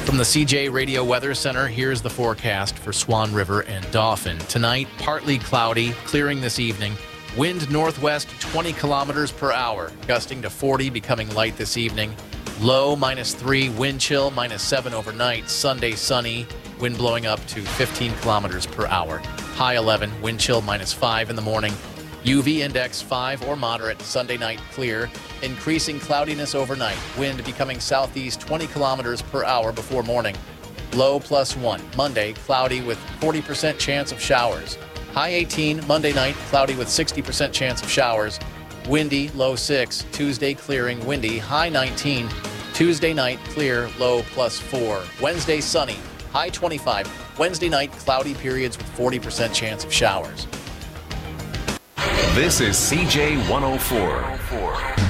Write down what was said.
From the CJ Radio Weather Center, here's the forecast for Swan River and Dauphin. Tonight, partly cloudy, clearing this evening. Wind northwest 20 kilometers per hour, gusting to 40, becoming light this evening. Low -3, wind chill -7 overnight. Sunday sunny, wind blowing up to 15 kilometers per hour. High 11, wind chill -5 in the morning. UV index 5 or moderate. Sunday night clear. Increasing cloudiness overnight. Wind becoming southeast 20 kilometers per hour before morning. Low +1. Monday cloudy with 40% chance of showers. High 18. Monday night cloudy with 60% chance of showers. Windy, low 6. Tuesday clearing, windy, high 19. Tuesday night clear, low +4. Wednesday sunny, high 25. Wednesday night cloudy periods with 40% chance of showers. This is CJ 104.